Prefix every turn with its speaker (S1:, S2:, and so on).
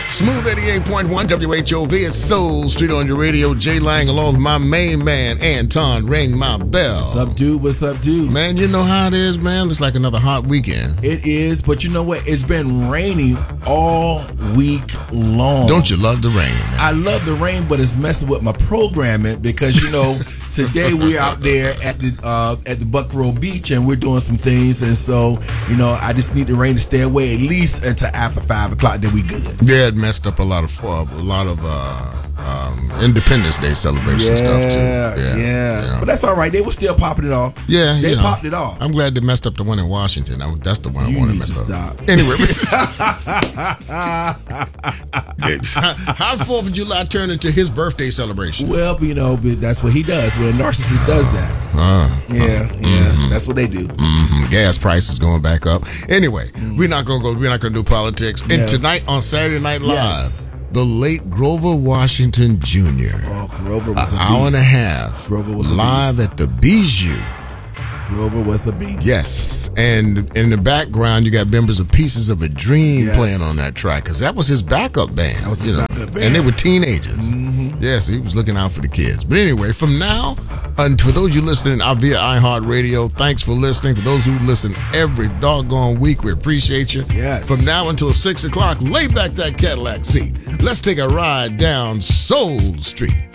S1: Smooth 88.1 WHOV. It's Soul Street on your radio. Jay Lang along with my main man, Anton. Ring my bell.
S2: What's up, dude? What's up, dude?
S1: Man, you know how it is, man. It's like another hot weekend.
S2: It is, but you know what? It's been raining all week long.
S1: Don't you love the rain, man?
S2: I love the rain, but it's messing with my programming because, you know, today we're out there at the Buckrow Beach and we're doing some things. And so, you know, I just need the rain to stay away at least until after 5 o'clock. Then we good.
S1: Yeah, it messed up a lot of Independence Day celebration stuff too.
S2: Yeah. But that's all right. They were still popping it off.
S1: Yeah,
S2: they popped it off.
S1: I'm glad they messed up the one in Washington. That's the one I want to mess up.
S2: Stop.
S1: Anyway, how 4th of July turned into his birthday celebration?
S2: Well, you know, but that's what he does. When a narcissist does that. That's what they do.
S1: Gas prices going back up. Anyway, we're not gonna do politics. And tonight on Saturday Night Live, the late Grover Washington Jr.
S2: Oh, Grover was a beast.
S1: Hour and a half.
S2: Grover was
S1: live at the Bijou.
S2: Grover was a beast.
S1: Yes, and in the background you got members of Pieces of a Dream playing on that track because that was his backup band.
S2: That was his backup band.
S1: And they were teenagers. Yes, he was looking out for the kids. But anyway, from now, and for those of you listening via iHeartRadio, thanks for listening. For those who listen every doggone week, we appreciate you.
S2: Yes.
S1: From now until 6 o'clock, lay back that Cadillac seat. Let's take a ride down Soul Street.